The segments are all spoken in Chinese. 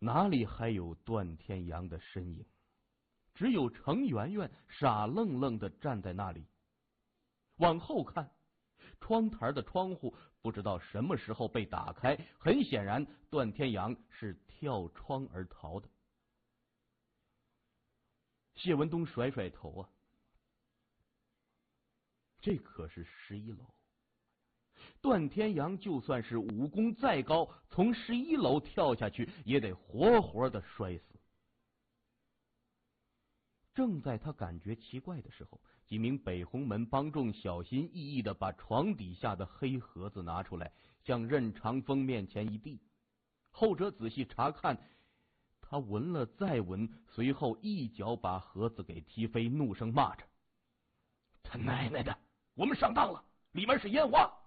哪里还有段天阳的身影？只有程媛媛傻愣愣地站在那里。往后看，窗台的窗户不知道什么时候被打开，很显然段天阳是跳窗而逃的。谢文东甩甩头啊，这可是11楼，段天阳就算是武功再高，从11楼跳下去也得活活的摔死。正在他感觉奇怪的时候，几名北红门帮众小心翼翼地把床底下的黑盒子拿出来，向任长风面前一递。后者仔细查看，他闻了再闻，随后一脚把盒子给踢飞，怒声骂着：“他奶奶的，我们上当了，里面是烟花！”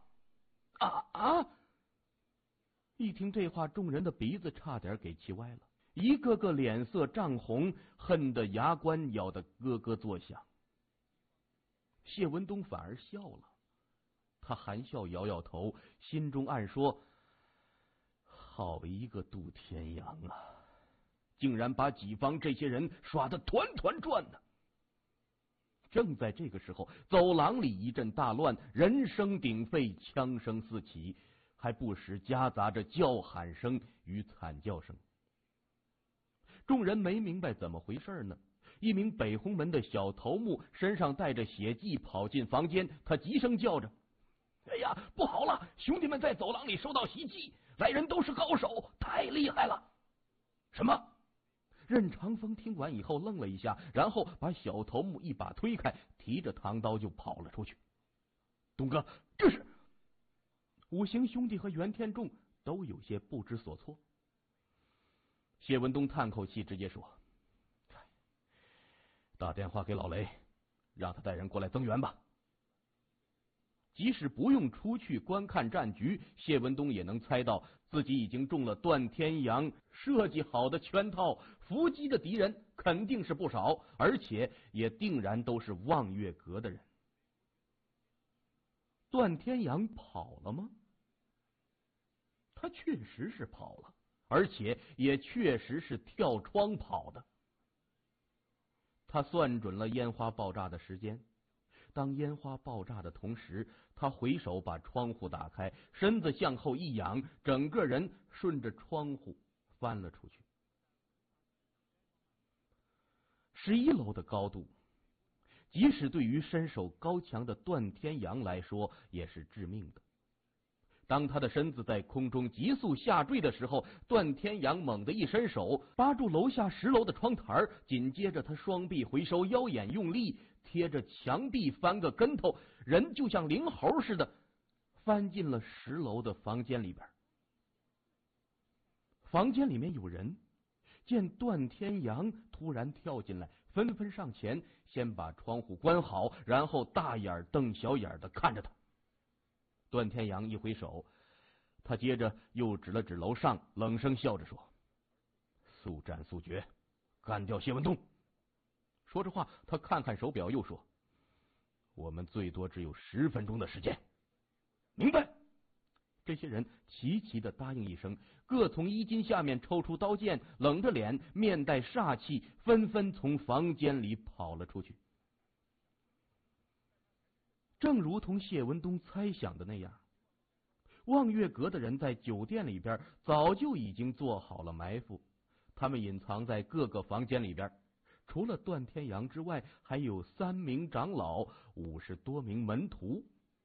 一听这话，众人的鼻子差点给气歪了，一个个脸色涨红，恨得牙关咬得咯咯作响。谢文东反而笑了，他含笑摇摇头，心中暗说：好一个杜天阳啊，竟然把己方这些人耍得团团转呢！正在这个时候，走廊里一阵大乱，人声鼎沸，枪声四起，还不时夹杂着叫喊声与惨叫声。众人没明白怎么回事呢，一名北红门的小头目身上带着血迹跑进房间，他急声叫着：哎呀，不好了，兄弟们在走廊里受到袭击，来人都是高手，太厉害了！什么？任长风听完以后愣了一下，然后把小头目一把推开，提着唐刀就跑了出去。东哥，这是……五行兄弟和袁天仲都有些不知所措。谢文东叹口气，直接说：打电话给老雷，让他带人过来增援吧。即使不用出去观看战局，谢文东也能猜到自己已经中了段天阳设计好的圈套，伏击的敌人肯定是不少，而且也定然都是望月阁的人。段天阳跑了吗？他确实是跑了，而且也确实是跳窗跑的。他算准了烟花爆炸的时间，当烟花爆炸的同时，他回手把窗户打开，身子向后一仰，整个人顺着窗户翻了出去。11楼的高度，即使对于身手高强的段天阳来说也是致命的。当他的身子在空中急速下坠的时候，段天阳猛地一伸手扒住楼下10楼的窗台，紧接着他双臂回收，腰眼用力，贴着墙壁翻个跟头，人就像灵猴似的翻进了10楼的房间里边。房间里面有人，见段天阳突然跳进来，纷纷上前先把窗户关好，然后大眼瞪小眼的看着他。段天阳一挥手，他接着又指了指楼上，冷声笑着说：速战速决，干掉谢文东。说着话，他看看手表，又说：我们最多只有10分钟的时间。明白。这些人齐齐的答应一声，各从衣襟下面抽出刀剑，冷着脸，面带煞气，纷纷从房间里跑了出去。正如同谢文东猜想的那样，望月阁的人在酒店里边早就已经做好了埋伏，他们隐藏在各个房间里边，除了段天阳之外，还有3名长老，50多名门徒。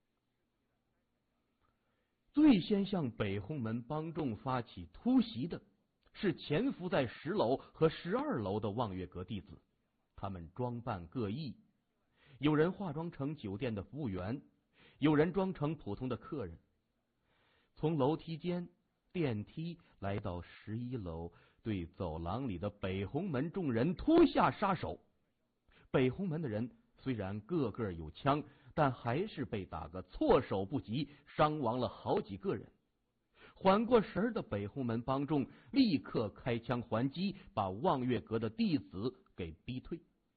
最先向北红门帮众发起突袭的是潜伏在10楼和12楼的望月阁弟子，他们装扮各异，有人化妆成酒店的服务员，有人装成普通的客人，从楼梯间、电梯来到11楼，对走廊里的北红门众人突下杀手。北红门的人虽然个个有枪，但还是被打个措手不及，伤亡了好几个人。缓过神的北红门帮众立刻开枪还击，把望月阁的弟子给逼退。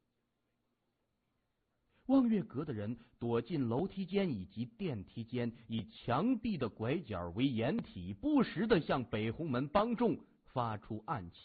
望月阁的人躲进楼梯间以及电梯间，以墙壁的拐角为掩体，不时地向北红门帮众发出暗器。